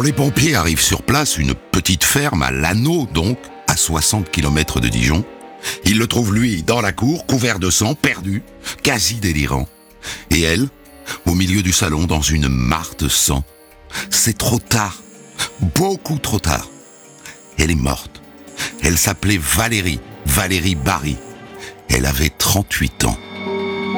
les pompiers arrivent sur place, une petite ferme à Lanneau donc, à 60 km de Dijon, ils le trouvent lui dans la cour, couvert de sang, perdu, quasi délirant. Et elle, au milieu du salon, dans une mare de sang. C'est trop tard, beaucoup trop tard. Elle est morte. Elle s'appelait Valérie Barry. Elle avait 38 ans.